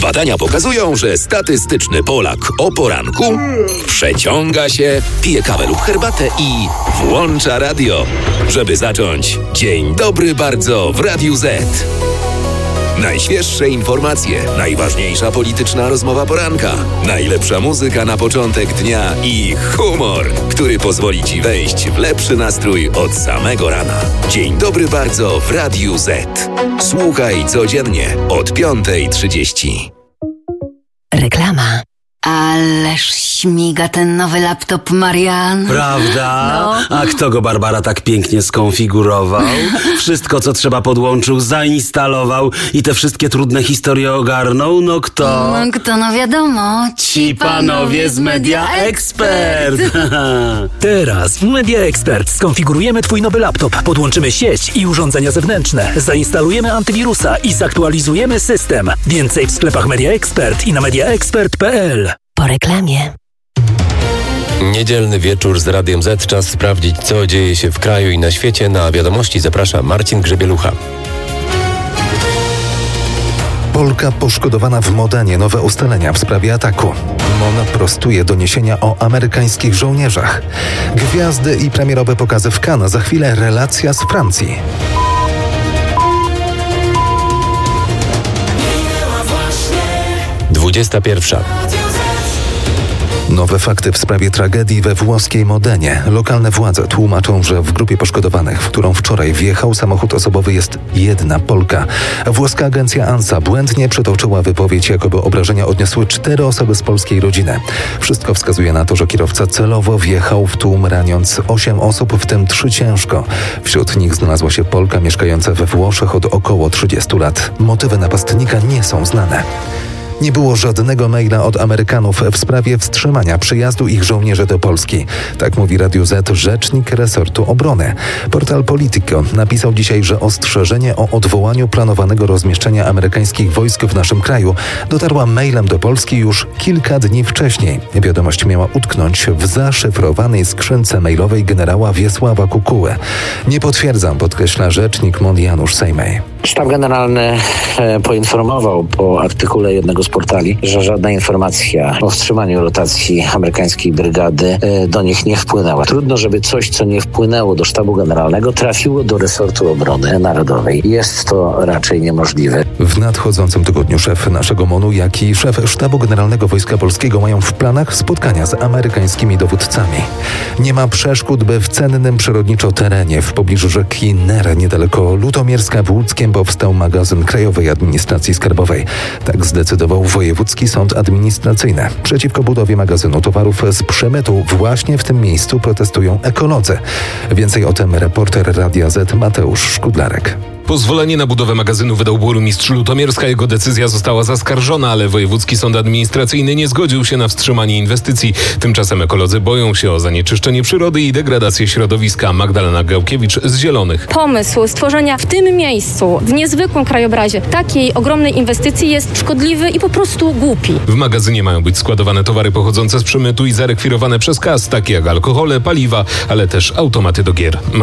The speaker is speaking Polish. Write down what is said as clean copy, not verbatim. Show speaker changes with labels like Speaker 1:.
Speaker 1: Badania pokazują, że statystyczny Polak o poranku przeciąga się, pije kawę lub herbatę i włącza radio, żeby zacząć dzień dobry bardzo w Radiu Z. Najświeższe informacje, najważniejsza polityczna rozmowa poranka, najlepsza muzyka na początek dnia i humor, który pozwoli Ci wejść w lepszy nastrój od samego rana. Dzień dobry bardzo w Radiu Z. Słuchaj codziennie od 5:30.
Speaker 2: Reklama. Ależ śmiga ten nowy laptop, Marian.
Speaker 3: Prawda?
Speaker 2: No.
Speaker 3: A kto go, Barbara, tak pięknie skonfigurował? Wszystko, co trzeba, podłączył, zainstalował i te wszystkie trudne historie ogarnął? No kto?
Speaker 2: No wiadomo.
Speaker 3: Ci panowie z Media Expert.
Speaker 4: Teraz w Media Expert skonfigurujemy Twój nowy laptop, podłączymy sieć i urządzenia zewnętrzne, zainstalujemy antywirusa i zaktualizujemy system. Więcej w sklepach Media Expert i na mediaexpert.pl.
Speaker 2: Po reklamie.
Speaker 5: Niedzielny wieczór z Radiem Z. Czas sprawdzić, co dzieje się w kraju i na świecie. Na wiadomości zaprasza Marcin Grzebielucha.
Speaker 6: Polka poszkodowana w Modenie. Nowe ustalenia w sprawie ataku. MON prostuje doniesienia o amerykańskich żołnierzach. Gwiazdy i premierowe pokazy w Cannes. Za chwilę relacja z Francji.
Speaker 5: Dwudziesta pierwsza.
Speaker 6: Nowe fakty w sprawie tragedii we włoskiej Modenie. Lokalne władze tłumaczą, że w grupie poszkodowanych, w którą wczoraj wjechał samochód osobowy, jest jedna Polka. Włoska agencja ANSA błędnie przytoczyła wypowiedź, jakoby obrażenia odniosły 4 osoby z polskiej rodziny. Wszystko wskazuje na to, że kierowca celowo wjechał w tłum, raniąc 8 osób, w tym 3 ciężko. Wśród nich znalazła się Polka mieszkająca we Włoszech od około 30 lat. Motywy napastnika nie są znane. Nie było żadnego maila od Amerykanów w sprawie wstrzymania przyjazdu ich żołnierzy do Polski. Tak mówi Radiu Z rzecznik resortu obrony. Portal Politico napisał dzisiaj, że ostrzeżenie o odwołaniu planowanego rozmieszczenia amerykańskich wojsk w naszym kraju dotarła mailem do Polski już kilka dni wcześniej. Wiadomość miała utknąć w zaszyfrowanej skrzynce mailowej generała Wiesława Kukuły. Nie potwierdzam, podkreśla rzecznik MON Janusz Sejmej.
Speaker 7: Sztab Generalny poinformował po artykule jednego z portali, że żadna informacja o wstrzymaniu rotacji amerykańskiej brygady do nich nie wpłynęła. Trudno, żeby coś, co nie wpłynęło do Sztabu Generalnego, trafiło do resortu obrony narodowej. Jest to raczej niemożliwe.
Speaker 6: W nadchodzącym tygodniu szef naszego MON-u, jak i szef Sztabu Generalnego Wojska Polskiego mają w planach spotkania z amerykańskimi dowódcami. Nie ma przeszkód, by w cennym przyrodniczo terenie w pobliżu rzeki Ner, niedaleko Lutomierska w Łódzkiem, powstał magazyn Krajowej Administracji Skarbowej. Tak zdecydował Wojewódzki Sąd Administracyjny. Przeciwko budowie magazynu towarów z przemytu właśnie w tym miejscu protestują ekolodzy. Więcej o tym reporter Radia Z Mateusz Szkudlarek.
Speaker 8: Pozwolenie na budowę magazynu wydał burmistrz Lutomierska. Jego decyzja została zaskarżona, ale Wojewódzki Sąd Administracyjny nie zgodził się na wstrzymanie inwestycji. Tymczasem ekolodzy boją się o zanieczyszczenie przyrody i degradację środowiska. Magdalena Gałkiewicz z Zielonych.
Speaker 9: Pomysł stworzenia w tym miejscu, w niezwykłym krajobrazie, takiej ogromnej inwestycji jest szkodliwy i po prostu głupi.
Speaker 8: W magazynie mają być składowane towary pochodzące z przemytu i zarekwirowane przez KAS, takie jak alkohole, paliwa, ale też automaty do gier.